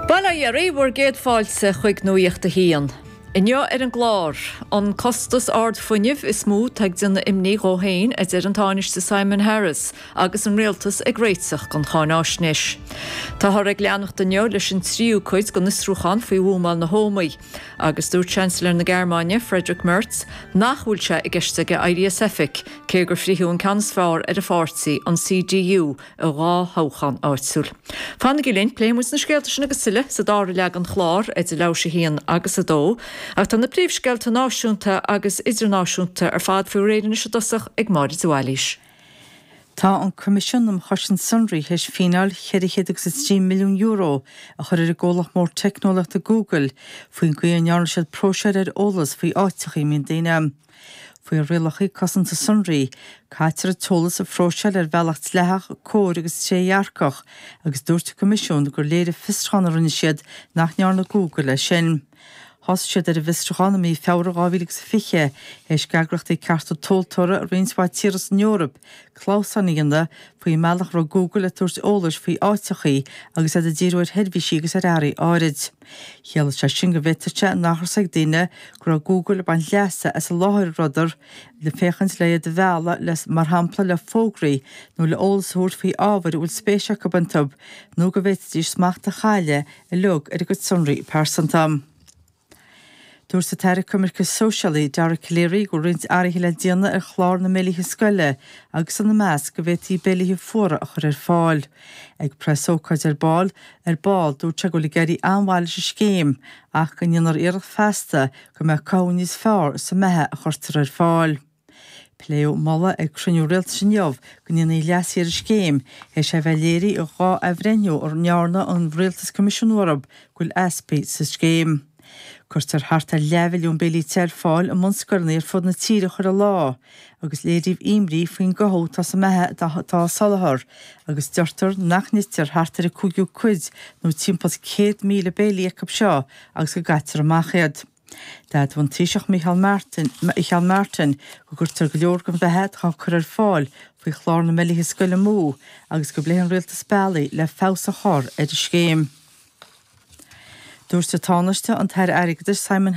Bala bhar géad fáilte chuig nuíochta híon. Inniu an glár, an costas ard funineh is mú teag duna imní róhéin a an táinis sa Simon Harris agus an réaltas ag réiteach gan chánáisnis. Tá ag leannachta neo leis an tríú chuid go nisrúchan faoi bhúmáil na hómaí, agus dúr Chancellor na Gearmáine Friedrich Merz nachhúil se i gceiste go IDSF-ic, cé gur frithú an cansfear ar a fáirtaí an CDU a rá háchan áitsúil. Fanna gilín pléimus na scéalta agus suile sa dára leag an chlár ag le sé híon agus a dó, ach tá na príomhscéalta náisiúnta agus idirnáisiúnta ar fad fiú réidir se dosach ag máid Wallis. Tá an Comisiún am Chosin Sunry heis fíneal €3 milliún a chur ar a ggólach mór technolacht a Google faoin cuiannearna siad prósead ar ólas faoi áiteachí mín daine. Faoi rilachaí Cosanta Sunry, caiitear a tólas a frósead ar bhealacht lethach cóir agus tréhearcach agus dúirta Comisiún gur léir fistrchanar rinne siad nach nearna Google le sin. Has siad ar a fistrchanáí feabhar gábhíleach sa fiche éis geagrachtaí cearta tóltóra a réonsbáid tíras in Eorp, clásaníonna faoi meallach ra Google a tuairt ólas faoi áiteachí agus a ddíróir headmhísí agus ar airí árid. Cheala se sin go bhiteirte nachras ag daine gur Google ban leasa as a láthir rudar le féchans le de bheala les mar hampla le fógraí nó le ólas thuairt faoi ábhar bhfuil spéise go bantab nó go bhhéití smaachta chaile i lug ar a go Sunry persantam. Dúir sa teire cumarcha socialaí deara léirí go rint áirithe le déana ar chlár na mélithe scoile agus an na meas go bhhétí béalithe fuara a chur ar fáil. Ag presócaid ar báil dúirte go le geirí anmhaile sa scéim ach go dionar iarach festa go me cáníos fearr sa methe a churtar ar fáil. Pléo molla ag cruniú réalta sin neamh go dionaí leasí ar a scéim é sé bheith léirí a gá a bhreiniú ar nearna an Réaltas Comisiún Eorp goil easpaid sa scéim. Cuirtar harta levilún bélí teir fáil a munscoilna ar fud na tíre chur a lá, agus léiríh imrí faoin gothóta sa methe tá salathar, agus deirtar nach nítar hartar a cúgiú cuid nó timppla 100 míle bélí ag seo agus go gaitar amachchéad. Dad bhain tíiseach Michael Martin go gurtar go leor go bheithe chu chur ar fáil faoi chlár na mélithe scoile mú agus go bléan réaltas bealaí le fása chóir ar a scéim. Dúir sa tánaiste an teir airigeidir Simon